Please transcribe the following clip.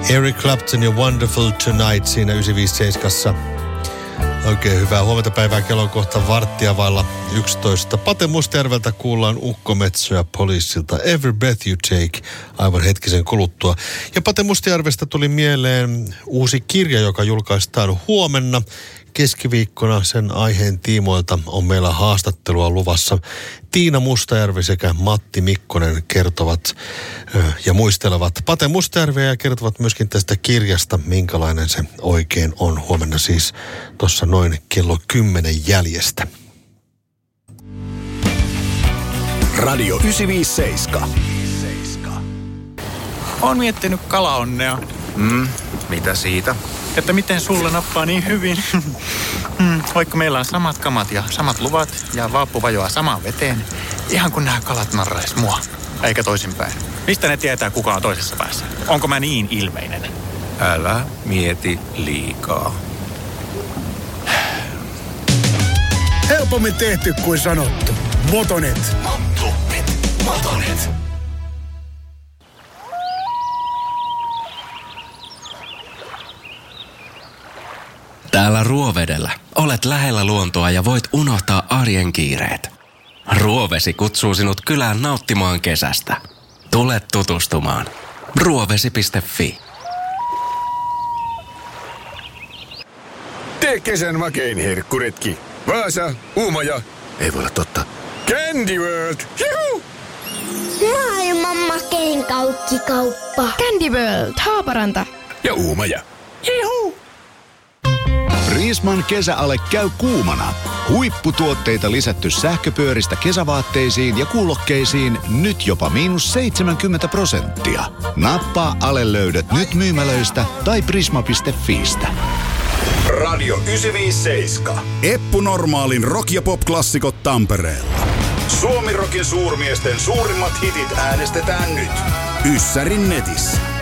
Eric Clapton ja Wonderful Tonight siinä 957. Oikein hyvää huomenta päivää, kello on kohta 11:15. Pate Mustajärveltä kuullaan Ukkometso ja Poliisilta Every Breath You Take aivan hetkisen kuluttua. Ja Pate Mustajärvestä tuli mieleen uusi kirja, joka julkaistaan huomenna. Keskiviikkona sen aiheen tiimoilta on meillä haastattelua luvassa. Tiina Mustajärvi sekä Matti Mikkonen kertovat ja muistelevat Pate Mustajärveä ja kertovat myöskin tästä kirjasta, minkälainen se oikein on. Huomenna siis tuossa noin kello 10 jäljestä. Radio 957. Oon miettinyt kalaonnea. Mitä siitä? Että miten sulle nappaa niin hyvin. Vaikka meillä on samat kamat ja samat luvat ja vaappu vajoaa samaan veteen. Ihan kun nämä kalat narrais mua. Eikä toisinpäin. Mistä ne tietää, kuka on toisessa päässä? Onko mä niin ilmeinen? Älä mieti liikaa. Helpommin tehty kuin sanottu. Motonet. Motonet. Täällä Ruovedellä olet lähellä luontoa ja voit unohtaa arjen kiireet. Ruovesi kutsuu sinut kylään nauttimaan kesästä. Tule tutustumaan. Ruovesi.fi. Tee kesän makein herkkuretki. Vaasa, Uumaja. Ei voi olla totta. Candy World. Juhu! Maailman makein kauppikauppa. Candy World, Haaparanta. Ja Uumaja. Juhu! Prisman kesäale käy kuumana. Huipputuotteita lisätty sähköpyöristä kesävaatteisiin ja kuulokkeisiin nyt jopa -70%. Nappaa alelöydöt nyt myymälöistä tai prisma.fiistä. Radio 957. Eppu Normaalin rock- ja pop-klassikot Tampereella. Suomi Rockin suurmiesten suurimmat hitit äänestetään nyt Yssärin netissä.